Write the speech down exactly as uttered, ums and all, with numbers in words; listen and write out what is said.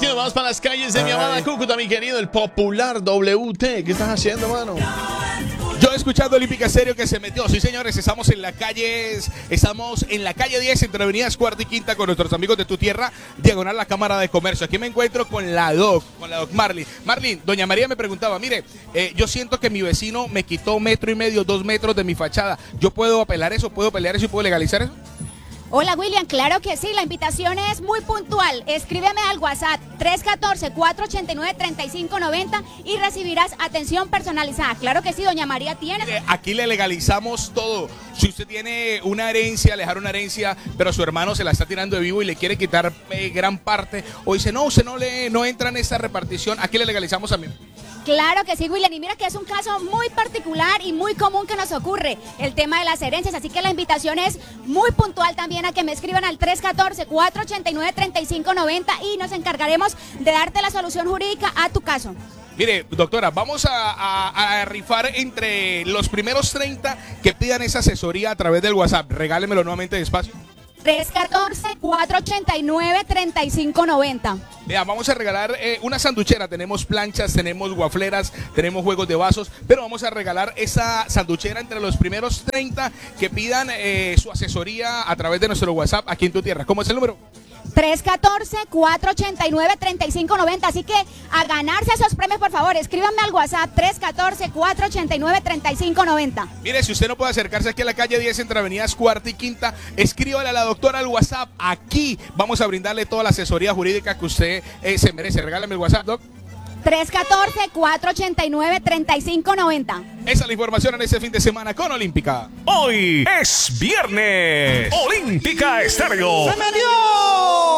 Unidos, vamos para las calles de mi amada Cúcuta, mi querido, el popular W T. ¿Qué estás haciendo, mano? Yo he escuchado Olímpica Estéreo que se metió. Sí, señores, estamos en la calle, estamos en la calle diez, entre avenidas Cuarta y Quinta, con nuestros amigos de Tu Tierra, diagonal la Cámara de Comercio. Aquí me encuentro con la Doc, con la Doc Marlin. Marlin, doña María me preguntaba, mire, eh, yo siento que mi vecino me quitó metro y medio, dos metros de mi fachada. ¿Yo puedo apelar eso? ¿Puedo pelear eso y puedo legalizar eso? Hola William, claro que sí, la invitación es muy puntual. Escríbeme al WhatsApp tres uno cuatro, cuatro ocho nueve, tres cinco nueve cero y recibirás atención personalizada. Claro que sí, doña María tiene. Mire, aquí le legalizamos todo. Si usted tiene una herencia, le dejaron una herencia, pero su hermano se la está tirando de vivo y le quiere quitar eh, gran parte, o dice, no, usted no, le, no entra en esa repartición, aquí le legalizamos también. Claro que sí, William, y mira que es un caso muy particular y muy común que nos ocurre, el tema de las herencias, así que la invitación es muy puntual también a que me escriban al tres uno cuatro, cuatro ocho nueve, tres cinco nueve cero y nos encargaremos de darte la solución jurídica a tu caso. Mire, doctora, vamos a, a, a rifar entre los primeros treinta que pidan esa asesoría a través del WhatsApp. Regálemelo nuevamente despacio. tres uno cuatro, cuatro ocho nueve, tres cinco nueve cero. Vea, vamos a regalar eh, una sanduchera. Tenemos planchas, tenemos guafleras, tenemos juegos de vasos, pero vamos a regalar esa sanduchera entre los primeros treinta que pidan eh, su asesoría a través de nuestro WhatsApp aquí en Tu Tierra. ¿Cómo es el número? tres uno cuatro, cuatro ocho nueve, tres cinco nueve cero. Así que a ganarse esos premios, por favor, escríbanme al WhatsApp tres uno cuatro, cuatro ocho nueve, tres cinco nueve cero. Mire, si usted no puede acercarse aquí a la calle diez entre avenidas Cuarta y Quinta, escríbale a la doctora al WhatsApp. Aquí vamos a brindarle toda la asesoría jurídica que usted eh, se merece. Regálame el WhatsApp, doc. tres uno cuatro, cuatro ocho nueve, tres cinco nueve cero. Esa es la información en este fin de semana con Olímpica. Hoy es viernes. Olímpica Estéreo. ¡Se metió!